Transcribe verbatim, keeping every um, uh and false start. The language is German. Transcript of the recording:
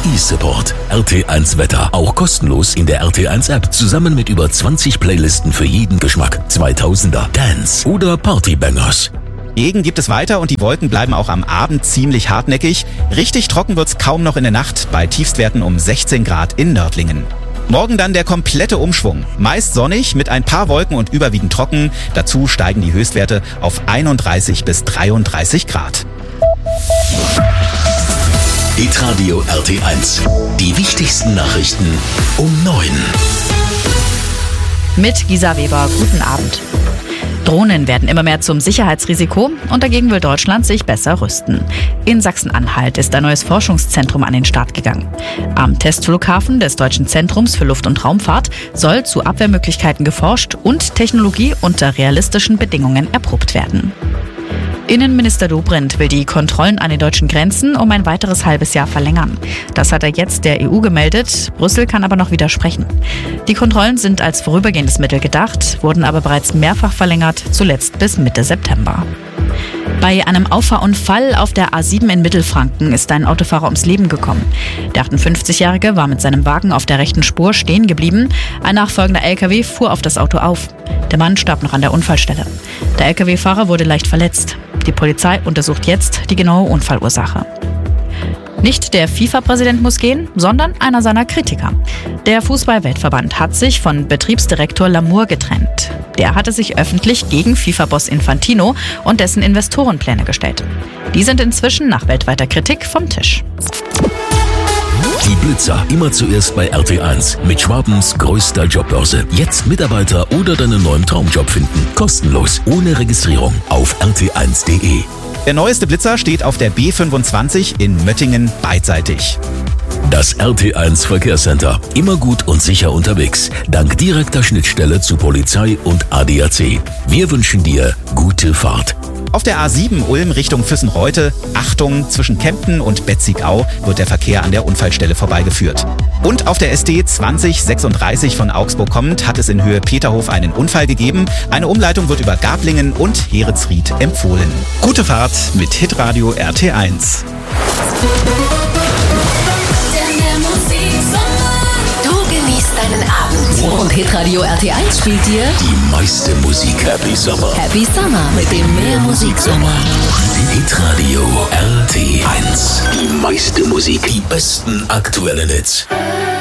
E-Support. R T eins Wetter. Auch kostenlos in der R T eins App. Zusammen mit über zwanzig Playlisten für jeden Geschmack. zweitausender, Dance oder Partybangers. Regen gibt es weiter und die Wolken bleiben auch am Abend ziemlich hartnäckig. Richtig trocken wird's kaum noch in der Nacht, bei Tiefstwerten um sechzehn Grad in Nördlingen. Morgen dann der komplette Umschwung. Meist sonnig, mit ein paar Wolken und überwiegend trocken. Dazu steigen die Höchstwerte auf einunddreißig bis dreiunddreißig Grad. Hitradio R T eins. Die wichtigsten Nachrichten um neun. Mit Gisa Weber, guten Abend. Drohnen werden immer mehr zum Sicherheitsrisiko und dagegen will Deutschland sich besser rüsten. In Sachsen-Anhalt ist ein neues Forschungszentrum an den Start gegangen. Am Testflughafen des Deutschen Zentrums für Luft- und Raumfahrt soll zu Abwehrmöglichkeiten geforscht und Technologie unter realistischen Bedingungen erprobt werden. Innenminister Dobrindt will die Kontrollen an den deutschen Grenzen um ein weiteres halbes Jahr verlängern. Das hat er jetzt der E U gemeldet. Brüssel kann aber noch widersprechen. Die Kontrollen sind als vorübergehendes Mittel gedacht, wurden aber bereits mehrfach verlängert, zuletzt bis Mitte September. Bei einem Auffahrunfall auf der A sieben in Mittelfranken ist ein Autofahrer ums Leben gekommen. Der achtundfünfzigjährige war mit seinem Wagen auf der rechten Spur stehen geblieben. Ein nachfolgender L K W fuhr auf das Auto auf. Der Mann starb noch an der Unfallstelle. Der L K W-Fahrer wurde leicht verletzt. Die Polizei untersucht jetzt die genaue Unfallursache. Nicht der FIFA-Präsident muss gehen, sondern einer seiner Kritiker. Der Fußball-Weltverband hat sich von Betriebsdirektor Lamour getrennt. Der hatte sich öffentlich gegen FIFA-Boss Infantino und dessen Investorenpläne gestellt. Die sind inzwischen nach weltweiter Kritik vom Tisch. Die Blitzer, immer zuerst bei R T eins. Mit Schwabens größter Jobbörse. Jetzt Mitarbeiter oder deinen neuen Traumjob finden. Kostenlos, ohne Registrierung. Auf r t eins punkt d e. Der neueste Blitzer steht auf der B fünfundzwanzig in Möttingen beidseitig. Das R T eins Verkehrscenter. Immer gut und sicher unterwegs. Dank direkter Schnittstelle zu Polizei und A D A C. Wir wünschen dir gute Fahrt. Auf der A sieben Ulm Richtung Füssen-Reutte, Achtung, zwischen Kempten und Betzigau wird der Verkehr an der Unfallstelle vorbeigeführt. Und auf der S D zwanzig sechsunddreißig von Augsburg kommend hat es in Höhe Peterhof einen Unfall gegeben. Eine Umleitung wird über Gablingen und Heeritzried empfohlen. Gute Fahrt mit Hitradio R T eins. Deinen Abend. Und Hitradio R T eins spielt dir die meiste Musik. Happy Summer. Happy Summer mit dem Mehr Musiksommer. Hitradio R T eins. Die meiste Musik. Die besten aktuellen Hits.